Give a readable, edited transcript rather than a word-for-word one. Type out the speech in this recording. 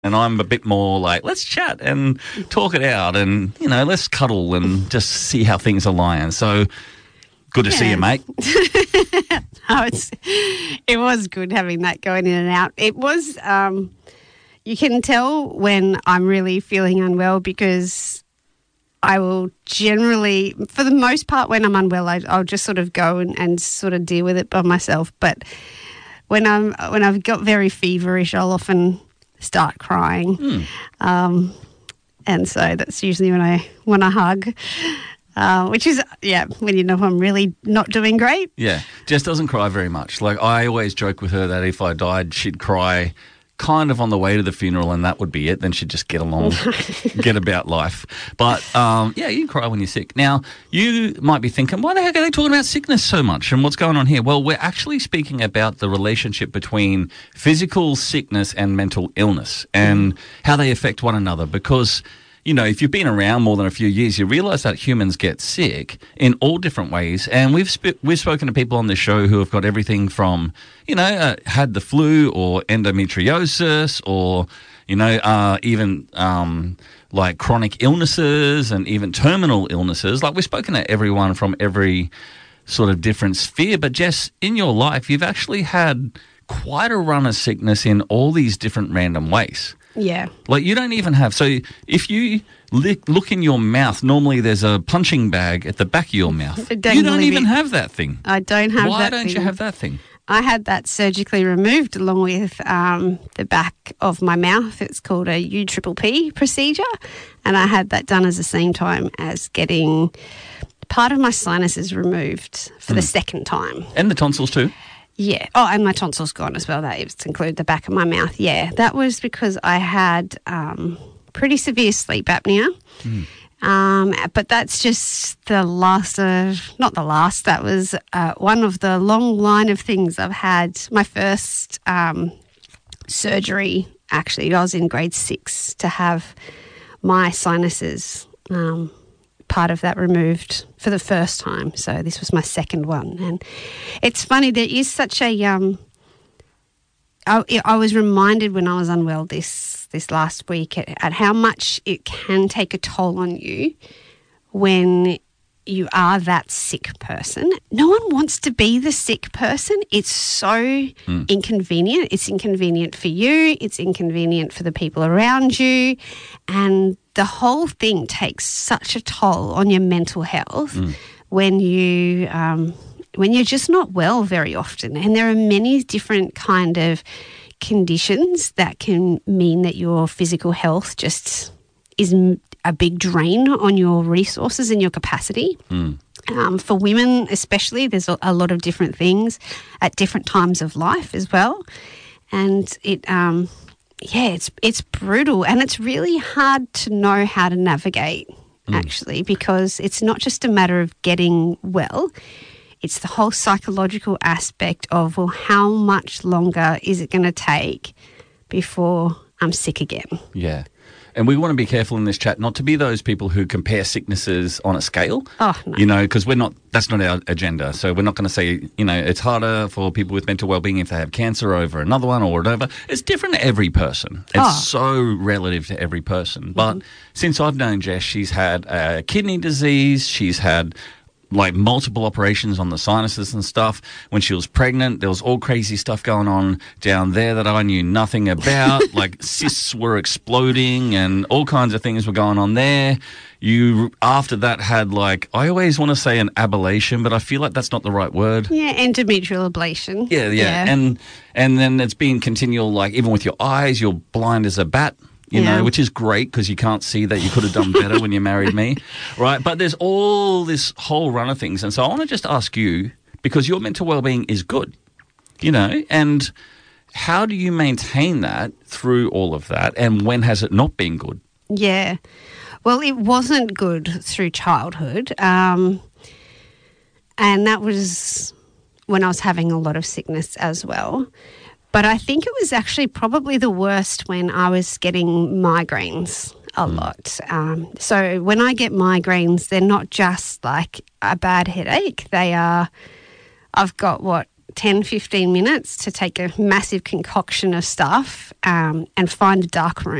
And I'm a bit more like, let's chat and talk it out and, let's cuddle and just see how things are lying. So good to see you, mate. It was good having that going in and out. It was, you can tell when I'm really feeling unwell because I will generally, for the most part when I'm unwell, I'll just sort of go and sort of deal with it by myself. But when I've got very feverish, I'll often start crying. And so that's usually when I want a hug, which is, when I'm really not doing great. Yeah, Jess doesn't cry very much. Like, I always joke with her that if I died, she'd cry kind of on the way to the funeral and that would be it. Then she'd just get along, get about life. But, you can cry when you're sick. Now, you might be thinking, why the heck are they talking about sickness so much and what's going on here? Well, we're actually speaking about the relationship between physical sickness and mental illness and how they affect one another because if you've been around more than a few years, you realise that humans get sick in all different ways. And we've spoken to people on this show who have got everything from, had the flu or endometriosis or, even like chronic illnesses and even terminal illnesses. Like, we've spoken to everyone from every sort of different sphere. But Jess, in your life, you've actually had quite a run of sickness in all these different random ways. Yeah. Like, you don't even have... So if you look in your mouth, normally there's a punching bag at the back of your mouth. You don't even have that thing. I don't have that thing. Why don't you have that thing? I had that surgically removed along with the back of my mouth. It's called a UPPP procedure. And I had that done at the same time as getting part of my sinuses removed for the second time. And the tonsils too? Yeah. Oh, and my tonsils gone as well. That included the back of my mouth. Yeah. That was because I had pretty severe sleep apnea. But that's just the last of, not the last, that was one of the long line of things I've had. My first surgery, actually, I was in grade 6 to have my sinuses part of that removed for the first time. So this was my second one. And it's funny, there is such a I was reminded when I was unwell this last week at how much it can take a toll on you when you are that sick person. No one wants to be the sick person. It's so inconvenient. It's inconvenient for you. It's inconvenient for the people around you. And the whole thing takes such a toll on your mental health when you're just not well very often. And there are many different kind of conditions that can mean that your physical health just is a big drain on your resources and your capacity. For women especially, there's a lot of different things at different times of life as well. And it's brutal, and it's really hard to know how to navigate actually, because it's not just a matter of getting well. It's the whole psychological aspect of, well, how much longer is it going to take before I'm sick again? Yeah. And we want to be careful in this chat not to be those people who compare sicknesses on a scale. Oh, no. Because that's not our agenda. So we're not going to say, it's harder for people with mental well-being if they have cancer over another one or whatever. It's different to every person. It's so relative to every person. But since I've known Jess, she's had kidney disease, she's had multiple operations on the sinuses and stuff. When she was pregnant, there was all crazy stuff going on down there that I knew nothing about. Cysts were exploding and all kinds of things were going on there. You, after that, had I always want to say an ablation, but I feel like that's not the right word. Yeah, endometrial ablation. Yeah. And then it's been continual, even with your eyes, you're blind as a bat. Which is great because you can't see that you could have done better when you married me, right? But there's all this whole run of things. And so I want to just ask you, because your mental well-being is good, and how do you maintain that through all of that, and when has it not been good? Yeah. Well, it wasn't good through childhood, and that was when I was having a lot of sickness as well. But I think it was actually probably the worst when I was getting migraines a lot. So when I get migraines, they're not just like a bad headache. I've got 10, 15 minutes to take a massive concoction of stuff and find a dark room.